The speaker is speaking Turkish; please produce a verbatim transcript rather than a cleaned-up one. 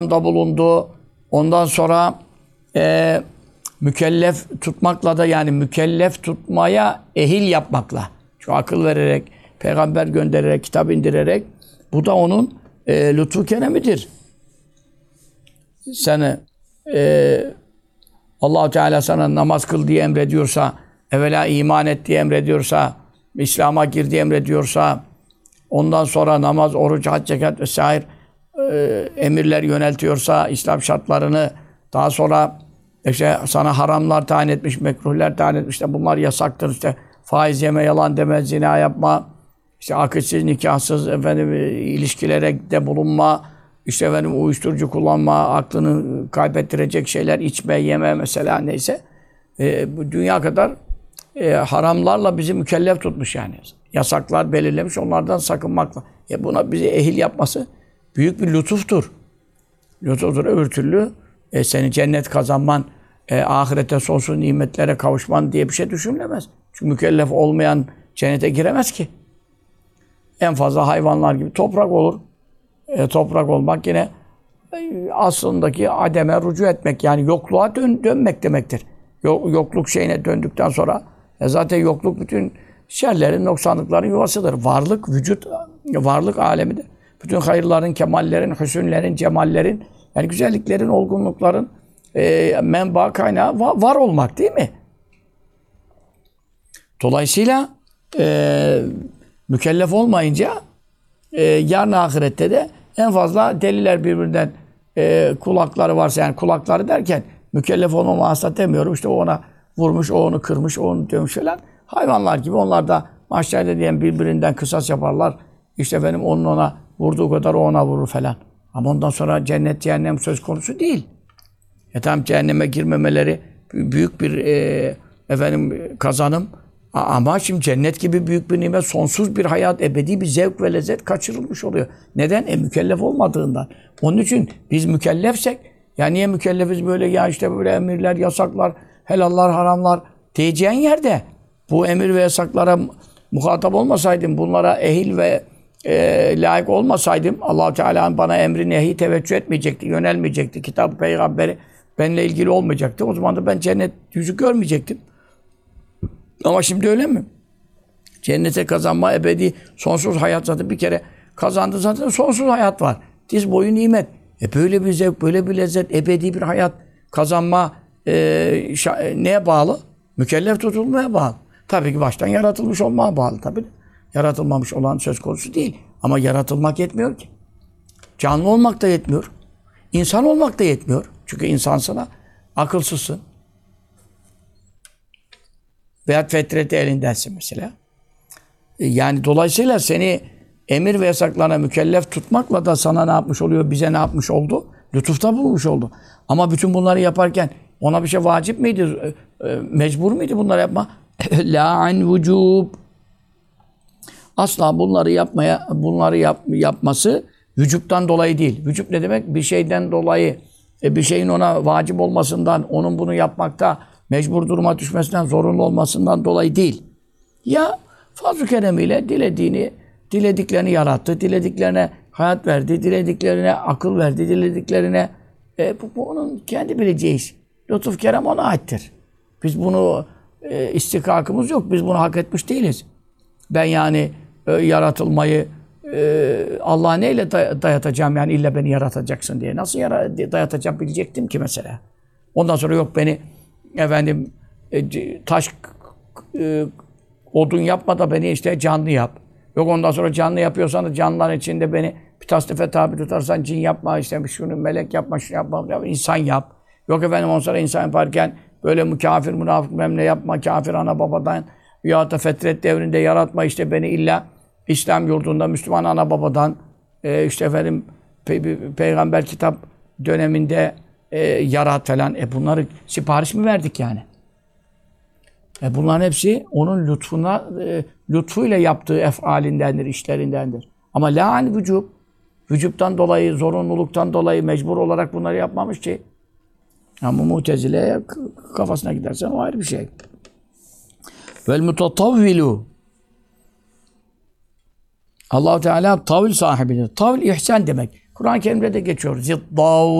da bulundu. Ondan sonra e, mükellef tutmakla da yani mükellef tutmaya ehil yapmakla. Şu akıl vererek, peygamber göndererek, kitap indirerek bu da onun e, lütfu keremidir. Seni e, Allah-u Teala sana namaz kıl diye emrediyorsa, evvela iman et diye emrediyorsa, İslam'a gir diye emrediyorsa, ondan sonra namaz, oruç, hac, zekat vesaire e, emirler yöneltiyorsa, İslam şartlarını, daha sonra işte sana haramlar tayin etmiş, mekruhler tayin etmiş, işte bunlar yasaktır, işte faiz yeme, yalan deme, zina yapma, işte akıtsız, nikahsız efendim, ilişkilere de bulunma, işte efendim uyuşturucu kullanma, aklını kaybettirecek şeyler, içme, yeme mesela neyse. E, bu dünya kadar e, haramlarla bizi mükellef tutmuş yani. Yasaklar belirlemiş, onlardan sakınmakla. E buna bizi ehil yapması büyük bir lütuftur. Lütuftur. Öbür türlü e, senin cennet kazanman, e, ahirete sonsuz nimetlere kavuşman diye bir şey düşünülemez. Çünkü mükellef olmayan cennete giremez ki. En fazla hayvanlar gibi toprak olur. E, toprak olmak yine e, aslındaki ademe rücu etmek, yani yokluğa dön, dönmek demektir. Yok, yokluk şeyine döndükten sonra e, zaten yokluk bütün şerlerin, noksanlıkların yuvasıdır. Varlık, vücut, varlık alemidir. Bütün hayırların, kemallerin, hüsünlerin, cemallerin, yani güzelliklerin, olgunlukların e, menba kaynağı var, var olmak değil mi? Dolayısıyla e, mükellef olmayınca e, yarın ahirette de en fazla deliler birbirinden e, kulakları varsa, yani kulakları derken mükellef olmama hasta demiyorum. İşte o ona vurmuş, o onu kırmış, o onu dövmüş falan. Hayvanlar gibi onlar da mahşerde diyen birbirinden kısas yaparlar. İşte benim onun ona vurduğu kadar o ona vurur falan. Ama ondan sonra cennet, cehennem söz konusu değil. E tamam, cehenneme girmemeleri büyük bir e, efendim kazanım. Ama şimdi cennet gibi büyük bir nimet, sonsuz bir hayat, ebedi bir zevk ve lezzet kaçırılmış oluyor. Neden? E mükellef olmadığından. Onun için biz mükellefsek, ya niye mükellefiz böyle, ya işte böyle emirler, yasaklar, helallar, haramlar diyeceğin yerde bu emir ve yasaklara muhatap olmasaydım, bunlara ehil ve e, layık olmasaydım, Allah-u Teala'nın bana emri nehi teveccüh etmeyecekti, yönelmeyecekti. Kitap, peygamberi benimle ilgili olmayacaktı. O zaman da ben cennet yüzü görmeyecektim. Ama şimdi öyle mi? Cennete kazanma, ebedi, sonsuz hayat zaten bir kere kazandı, zaten sonsuz hayat var. Diz boyu nimet. E böyle bir zevk, böyle bir lezzet, ebedi bir hayat kazanma e, neye bağlı? Mükellef tutulmaya bağlı. Tabii ki baştan yaratılmış olmaya bağlı tabii. Yaratılmamış olan söz konusu değil. Ama yaratılmak yetmiyor ki. Canlı olmak da yetmiyor. İnsan olmak da yetmiyor. Çünkü insansına akılsızsın. Veyahut fetreti elindensin mesela. Yani dolayısıyla seni emir ve yasaklarına mükellef tutmakla da sana ne yapmış oluyor? Bize ne yapmış oldu? Lütufta bulmuş oldu. Ama bütün bunları yaparken ona bir şey vacip miydi? Mecbur muydu bunları yapma? La an vücub. Asla bunları yapmaya, bunları yap, yapması vücuptan dolayı değil. Vücub ne demek? Bir şeyden dolayı, bir şeyin ona vacip olmasından, onun bunu yapmakta mecbur duruma düşmesinden, zorunlu olmasından dolayı değil. Ya fazl-ı keremiyle dilediğini, dilediklerini yarattı, dilediklerine hayat verdi, dilediklerine akıl verdi, dilediklerine e, bu, bu onun kendi bileceği iş. Lütuf kerem ona aittir. Biz bunu e, istikakımız yok. Biz bunu hak etmiş değiliz. Ben yani e, yaratılmayı e, Allah'a neyle day- dayatacağım, yani illa beni yaratacaksın diye. Nasıl yara- dayatacağım bilecektim ki mesela. Ondan sonra yok beni efendim e, taş e, odun yapma da beni işte canlı yap. Yok ondan sonra canlı yapıyorsan da canlıların içinde beni bir tasnife tabi tutarsan cin yapma, işte şunu melek yapma, şunu yapma, insan yap. Yok efendim ondan sonra insan yaparken böyle kafir, münafık, memle yapma, kafir ana babadan ya da fetret devrinde yaratma, işte beni illa İslam yurdunda Müslüman ana babadan e, işte efendim pe- peygamber kitap döneminde e, yarat falan. E bunları sipariş mi verdik yani? E bunların hepsi onun lütfuna, e, lütfuyla yaptığı efalindendir, işlerindendir. Ama la an vücub, vücubtan dolayı, zorunluluktan dolayı mecbur olarak bunları yapmamış ki. Ama Mutezile'ye kafasına gidersen o ayrı bir şey. Vel mutatavvilu. Allah-u Teala tavil sahibidir. Tavil ihsan demek. Kur'an-ı Kerim'de de geçiyor. Ziddav